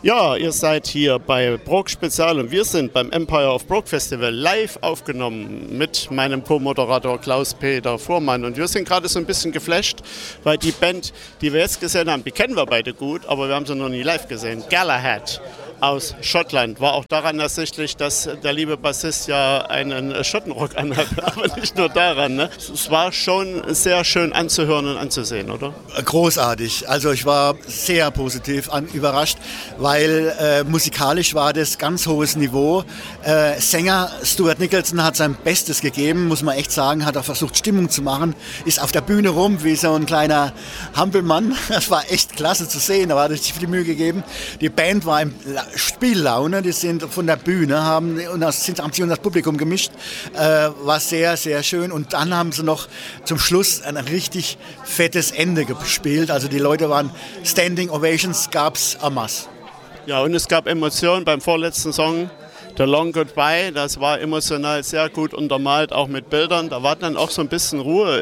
Ja, ihr seid hier bei Brok Spezial und wir sind beim Empire of Brok Festival live aufgenommen mit meinem Co-Moderator Klaus-Peter Fuhrmann. Und wir sind gerade so ein bisschen geflasht, weil die Band, die wir jetzt gesehen haben, die kennen wir beide gut, aber wir haben sie noch nie live gesehen. Galahad aus Schottland. War auch daran ersichtlich, dass der liebe Bassist ja einen Schottenrock anhat, aber nicht nur daran. Ne? Es war schon sehr schön anzuhören und anzusehen, oder? Großartig. Also ich war sehr positiv überrascht, weil musikalisch war das ganz hohes Niveau. Sänger Stuart Nicholson hat sein Bestes gegeben, muss man echt sagen, hat auch versucht Stimmung zu machen, ist auf der Bühne rum wie so ein kleiner Hampelmann. Das war echt klasse zu sehen, da hat er sich viel Mühe gegeben. Die Band war im Spiellaune, die sind von der Bühne, haben sich um das Publikum gemischt, war sehr, sehr schön. Und dann haben sie noch zum Schluss ein richtig fettes Ende gespielt. Also die Leute waren Standing Ovations, gab's en masse. Ja, und es gab Emotionen beim vorletzten Song. The Long Goodbye, das war emotional sehr gut untermalt, auch mit Bildern. Da war dann auch so ein bisschen Ruhe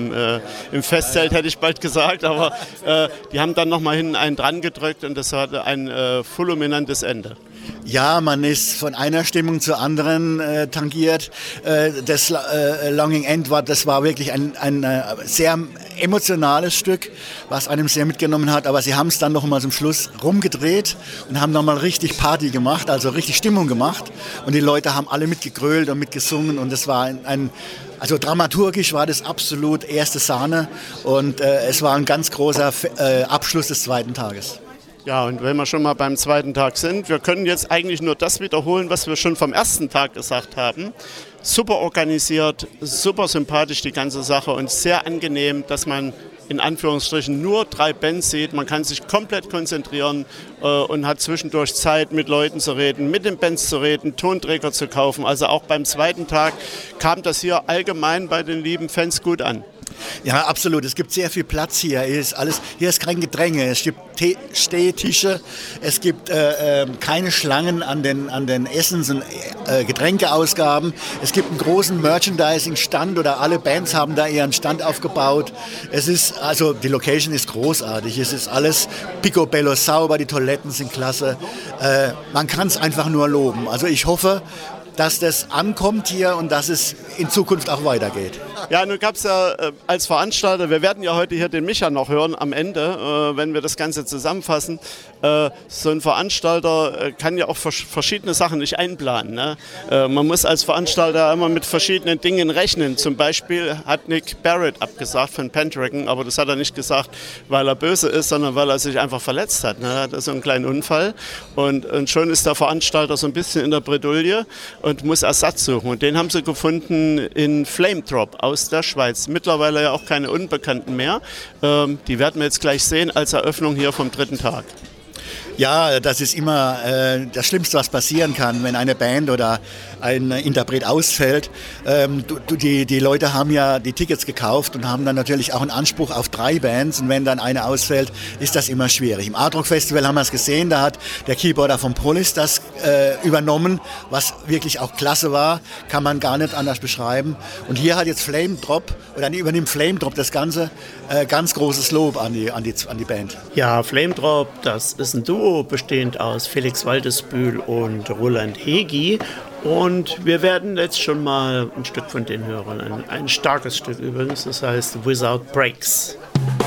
im Festzelt, hätte ich bald gesagt. Aber die haben dann nochmal hinten einen dran gedrückt und das hatte ein fulminantes Ende. Ja, man ist von einer Stimmung zur anderen tangiert. Das Longing End war wirklich ein sehr emotionales Stück, was einem sehr mitgenommen hat. Aber sie haben es dann noch mal zum Schluss rumgedreht und haben nochmal richtig Party gemacht, also richtig Stimmung gemacht. Und die Leute haben alle mitgegrölt und mitgesungen. Und das war also dramaturgisch war das absolut erste Sahne. Und es war ein ganz großer Abschluss des zweiten Tages. Ja, und wenn wir schon mal beim zweiten Tag sind, wir können jetzt eigentlich nur das wiederholen, was wir schon vom ersten Tag gesagt haben. Super organisiert, super sympathisch die ganze Sache und sehr angenehm, dass man in Anführungsstrichen nur 3 Bands sieht. Man kann sich komplett konzentrieren und hat zwischendurch Zeit, mit Leuten zu reden, mit den Bands zu reden, Tonträger zu kaufen. Also auch beim zweiten Tag kam das hier allgemein bei den lieben Fans gut an. Ja, absolut. Es gibt sehr viel Platz hier. Hier ist kein Gedränge. Es gibt Stehtische. Es gibt keine Schlangen an den Essens- und Getränkeausgaben. Es gibt einen großen Merchandising-Stand oder alle Bands haben da ihren Stand aufgebaut. Die Location ist großartig. Es ist alles picobello sauber. Die Toiletten sind klasse. Man kann es einfach nur loben. Also ich hoffe, dass das ankommt hier und dass es in Zukunft auch weitergeht. Ja, nun gab es ja als Veranstalter, wir werden ja heute hier den Micha noch hören am Ende, wenn wir das Ganze zusammenfassen. So ein Veranstalter kann ja auch verschiedene Sachen nicht einplanen. Ne? Man muss als Veranstalter immer mit verschiedenen Dingen rechnen. Zum Beispiel hat Nick Barrett abgesagt von Pendragon, aber das hat er nicht gesagt, weil er böse ist, sondern weil er sich einfach verletzt hat. Ne? Er hatte so einen kleinen Unfall und schon ist der Veranstalter so ein bisschen in der Bredouille und muss Ersatz suchen. Und den haben sie gefunden in Flame Drop aus der Schweiz. Mittlerweile ja auch keine Unbekannten mehr. Die werden wir jetzt gleich sehen als Eröffnung hier vom dritten Tag. Ja, das ist immer das Schlimmste, was passieren kann, wenn eine Band oder ein Interpret ausfällt. Die Leute haben ja die Tickets gekauft und haben dann natürlich auch einen Anspruch auf 3 Bands. Und wenn dann eine ausfällt, ist das immer schwierig. Im Art Rock Festival haben wir es gesehen, da hat der Keyboarder von Polis das übernommen, was wirklich auch klasse war, kann man gar nicht anders beschreiben. Und hier hat jetzt Flame Drop, oder übernimmt Flame Drop das Ganze, ganz großes Lob an die Band. Ja, Flame Drop, das ist ein Duo, bestehend aus Felix Waldesbühl und Roland Hegi. Und wir werden jetzt schon mal ein Stück von denen hören. Ein starkes Stück übrigens, das heißt Without Breaks.